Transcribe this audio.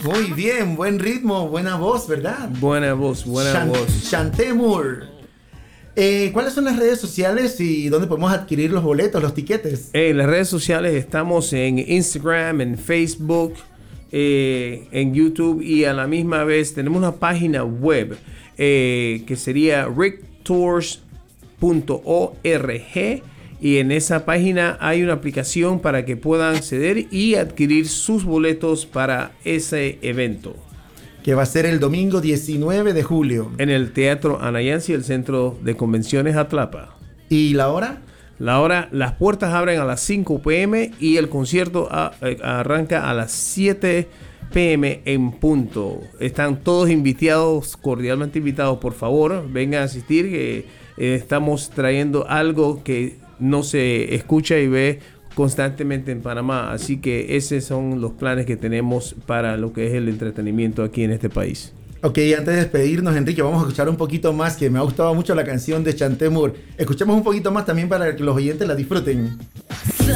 Muy bien, buen ritmo, buena voz, ¿verdad? Buena voz. Chanté Moore. ¿Cuáles son las redes sociales y dónde podemos adquirir los boletos, los tiquetes? En las redes sociales estamos en Instagram, en Facebook, en YouTube y a la misma vez tenemos una página web que sería ricktours.org y en esa página hay una aplicación para que puedan acceder y adquirir sus boletos para ese evento. Que va a ser el domingo 19 de julio. En el Teatro Anayansi, el Centro de Convenciones Atlapa. ¿Y la hora? La hora, las puertas abren a las 5 p.m. y el concierto arranca a las 7 p.m. en punto. Están todos invitados, cordialmente invitados, por favor, vengan a asistir, que estamos trayendo algo que no se escucha y ve constantemente en Panamá, así que esos son los planes que tenemos para lo que es el entretenimiento aquí en este país. Ok, antes de despedirnos, Enrique, vamos a escuchar un poquito más, que me ha gustado mucho la canción de Chanté Moore. Escuchemos un poquito más también para que los oyentes la disfruten.